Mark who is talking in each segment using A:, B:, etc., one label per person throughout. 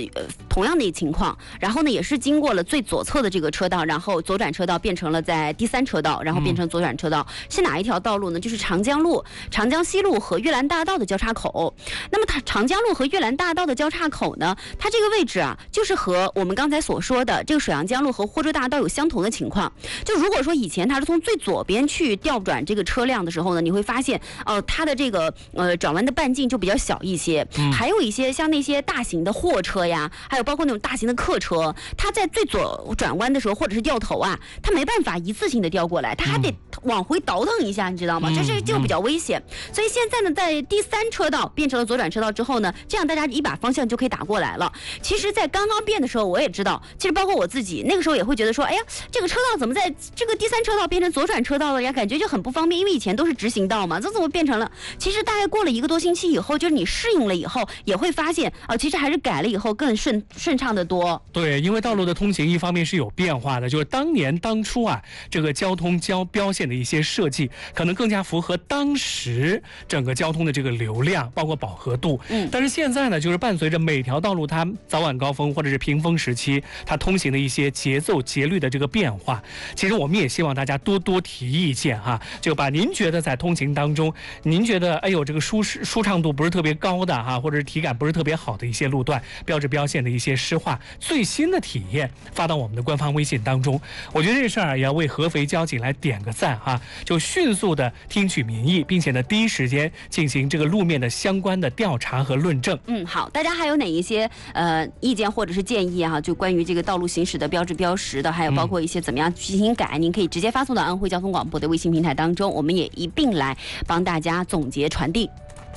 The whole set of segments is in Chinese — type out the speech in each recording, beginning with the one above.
A: 同样的情况，然后呢也是经过了最左侧的这个车道，然后左转车道变成了在第3车道，然后变成左转车道。是哪一条道路呢？就是长江路、长江西路和悦兰大道的交叉口。那么它长江路和悦兰大道的交叉口呢，它这个位置啊，就是和我们刚才所说的这个水阳江路和霍州大道有相同的情况。就如果说以前它是从最左边去调转这个车辆的时候呢，你会发现它的这个转弯的半径就比较小一些。还有一些像那些大型的货车呀，还有包括那种大型的客车，它在最左转弯的时候或者是掉头啊，它没办法一次性的调过来，它还得往回倒腾一下，你知道吗？这就比较危险。所以现在呢，在第3车道变成了左转车道之后呢，这样大家一把方向就可以打过来了。其实在刚刚变的时候我也知道，其实包括我自己那个时候也会觉得说，哎呀，这个车道怎么在这个第3车道变成左转车道了呀？感觉就很不方便，因为以前都是直行道嘛，这怎么变成了？其实大概过了1个多星期以后，就是你适应了以后，也会发现其实还是改了以后更顺畅的多。
B: 对，因为道路的通行一方面是有变化的，就是当初啊，这个交通标线的一些设计，可能更加符合当时整个交通的这个流量，包括饱和度。但是现在呢，就是伴随着每条道路它早晚高峰或者是平峰时期，它通行的一些节奏节律的这个变化，其实我们也希望大家多多提意见哈，就把您觉得在通行当中，您觉得哎呦这个舒畅度不是特别高的哈，或者是体感不是特别好的一些路段，标志标线的一些湿化最新的体验发到我们的官方微信当中。我觉得这事儿也要为合肥交警来点个赞哈，就迅速的听取民意，并且呢第一时间进行这个路面的相关的调查和论证。
A: 好，大家还有哪一些意见或者是建议哈？就关于这个道路行驶的标志标识的，还有包括一些怎么样进行改，您可以直接发送到安徽交通广播的微信平台当中，我们也一并来帮大家总结传递。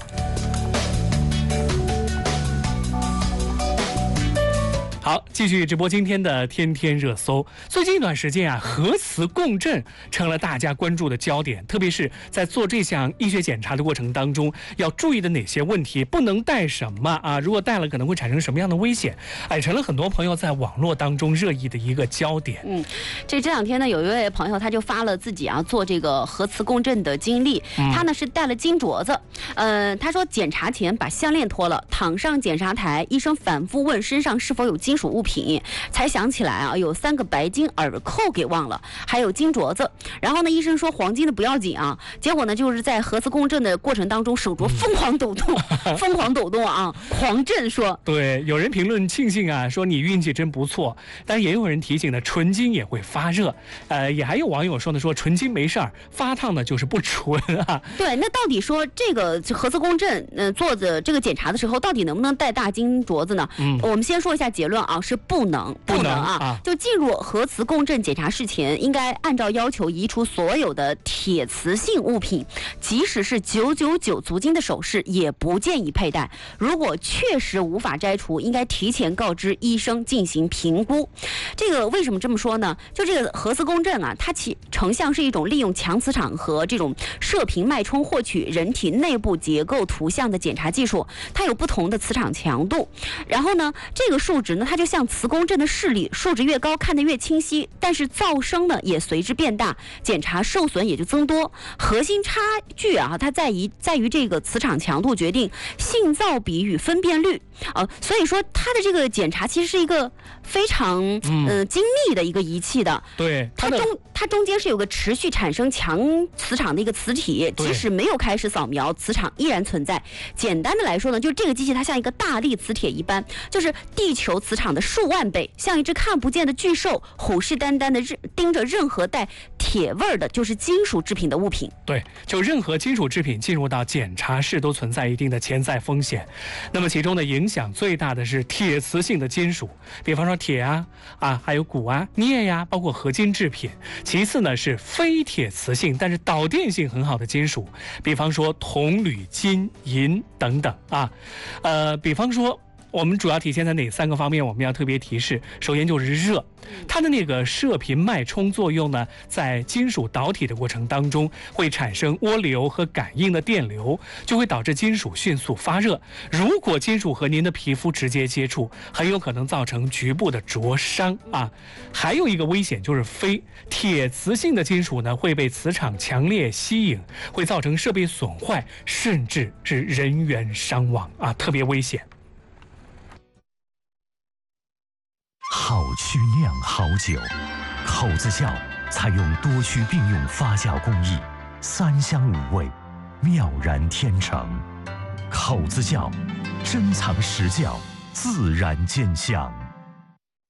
B: 好，继续直播今天的天天热搜。最近一段时间啊，核磁共振成了大家关注的焦点，特别是在做这项医学检查的过程当中，要注意的哪些问题，不能带什么啊？如果带了，可能会产生什么样的危险？成了很多朋友在网络当中热议的一个焦点。
A: 这两天呢，有一位朋友他就发了自己做这个核磁共振的经历，他呢是戴了金镯子，他说检查前把项链脱了，躺上检查台，医生反复问身上是否有金属物品，才想起来有3个白金耳扣给忘了，还有金镯子。然后呢，医生说黄金的不要紧啊，结果呢就是在核磁共振的过程当中，手镯疯狂抖动，疯狂抖动啊，狂震说。
B: 对，有人评论庆幸啊，说你运气真不错，但也有人提醒呢，纯金也会发热。也还有网友说呢，说纯金没事儿，发烫呢就是不纯啊。
A: 对，那到底说这个核磁共振做的这个检查的时候，到底能不能戴大金镯子呢？我们先说一下结论是不能啊！就进入核磁共振检查室前，应该按照要求移除所有的铁磁性物品，即使是999足金的首饰也不建议佩戴。如果确实无法摘除，应该提前告知医生进行评估。这个为什么这么说呢？就这个核磁共振它成像是一种利用强磁场和这种射频脉冲获取人体内部结构图像的检查技术，它有不同的磁场强度。然后呢，这个数值呢，它就像磁共振的视力，数值越高看得越清晰，但是噪声呢也随之变大，检查受损也就增多。核心差距它在于这个磁场强度决定信噪比与分辨率所以说它的这个检查其实是一个非常精密的一个仪器的。
B: 对，
A: 它中间是有个持续产生强磁场的一个磁体，即使没有开始扫描，磁场依然存在。简单的来说呢，就这个机器它像一个大力磁铁一般，就是地球磁场的数万倍，像一只看不见的巨兽，虎视眈眈的盯着任何带铁味儿的，就是金属制品的物品。
B: 对，就任何金属制品进入到检查室都存在一定的潜在风险。那么其中的影响最大的是铁磁性的金属，比方说铁还有钴镍呀，包括合金制品。其次呢是非铁磁性但是导电性很好的金属，比方说铜、铝、金、银等等比方说我们主要体现在哪3个方面？我们要特别提示，首先就是热，它的那个射频脉冲作用呢，在金属导体的过程当中会产生涡流和感应的电流，就会导致金属迅速发热。如果金属和您的皮肤直接接触，很有可能造成局部的灼伤还有一个危险就是非铁磁性的金属呢，会被磁场强烈吸引，会造成设备损坏，甚至是人员伤亡特别危险。
C: 泡曲酿好酒。口子窖采用多区并用发酵工艺，3香5味，妙然天成。口子窖珍藏实窖，自然见香。